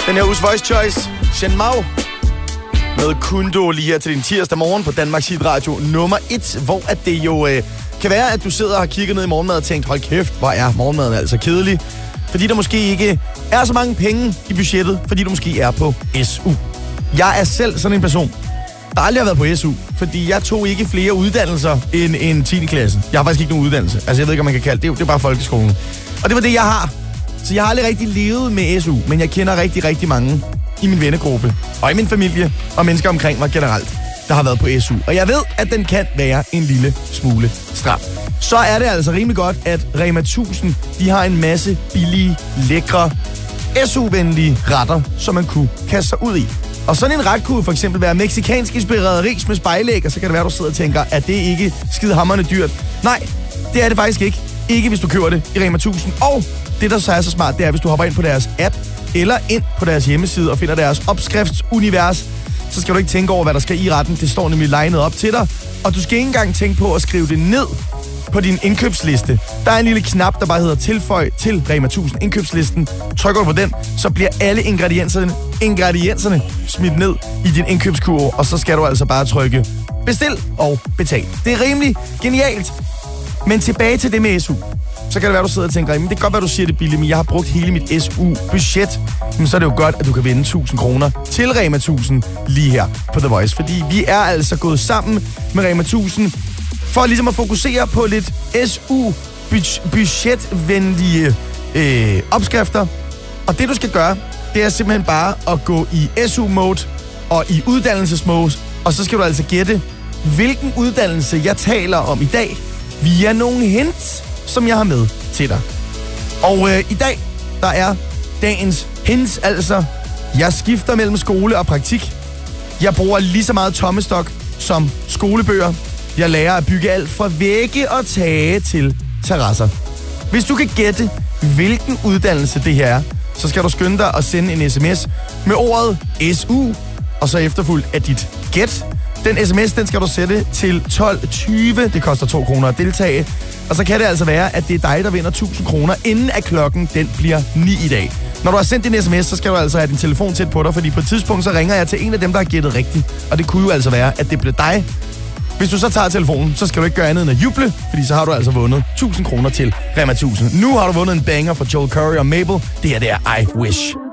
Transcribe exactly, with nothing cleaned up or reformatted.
Den her uges Voice Choice, Shen Mao med Kundo lige her til din tirsdag morgen på Danmarks Hit Radio nummer et, hvor at det jo øh, kan være, at du sidder og har kigget ned i morgenmad og tænkt, hold kæft, hvor er morgenmaden altså kedelig, fordi der måske ikke er så mange penge i budgettet, fordi du måske er på S U. Jeg er selv sådan en person, der aldrig har været på S U, fordi jeg tog ikke flere uddannelser end en tiende klasse. Jeg har faktisk ikke nogen uddannelse. Altså, jeg ved ikke, om man kan kalde det. Det er bare folkeskolen. Og det var det, jeg har. Så jeg har aldrig rigtig levet med S U, men jeg kender rigtig, rigtig mange i min vennegruppe, og i min familie, og mennesker omkring mig generelt, der har været på S U. Og jeg ved, at den kan være en lille smule stram. Så er det altså rimelig godt, at Rema tusind, de har en masse billige, lækre, S U-venlige retter, som man kunne kaste sig ud i. Og sådan en ret kunne for eksempel være mexikansk inspireret ris med spejlæg, og så kan det være, du sidder og tænker, at det ikke skidehamrende dyrt. Nej, det er det faktisk ikke. Ikke hvis du køber det i Rema tusind. Og det, der så er så smart, det er, hvis du hopper ind på deres app, eller ind på deres hjemmeside og finder deres opskriftsunivers, så skal du ikke tænke over, hvad der skal i retten. Det står nemlig legnet op til dig. Og du skal ikke engang tænke på at skrive det ned på din indkøbsliste. Der er en lille knap, der bare hedder tilføj til Rema tusind indkøbslisten. Trykker du på den, så bliver alle ingredienserne, ingredienserne smidt ned i din indkøbskurve, og så skal du altså bare trykke bestil og betal. Det er rimelig genialt. Men tilbage til det med S U. Så kan det være, du sidder og tænker, men det kan godt være, du siger det billigt, men jeg har brugt hele mit S U-budget. Men så er det jo godt, at du kan vinde tusind kroner til Rema tusind lige her på The Voice. Fordi vi er altså gået sammen med Rema tusind for ligesom at fokusere på lidt S U-budgetvenlige øh, opskrifter. Og det, du skal gøre, det er simpelthen bare at gå i S U-mode og i uddannelsesmode. Og så skal du altså gætte, hvilken uddannelse jeg taler om i dag, via nogle hints, som jeg har med til dig. Og øh, i dag, der er dagens hints altså, jeg skifter mellem skole og praktik. Jeg bruger lige så meget tommestok som skolebøger. Jeg lærer at bygge alt fra vægge og tage til terrasser. Hvis du kan gætte, hvilken uddannelse det her er, så skal du skynde dig at sende en sms med ordet S U, og så efterfulgt af dit gæt. Den sms, den skal du sætte til tolv tyve. Det koster to kroner at deltage. Og så kan det altså være, at det er dig, der vinder tusind kroner, inden at klokken den bliver ni i dag. Når du har sendt din sms, så skal du altså have din telefon tæt på dig, fordi på et tidspunkt, så ringer jeg til en af dem, der har gættet rigtigt. Og det kunne jo altså være, at det blev dig. Hvis du så tager telefonen, så skal du ikke gøre andet end at juble, fordi så har du altså vundet tusind kroner til Rema tusind. Nu har du vundet en banger fra Joel Curry og Mabel. Det her, det er I Wish.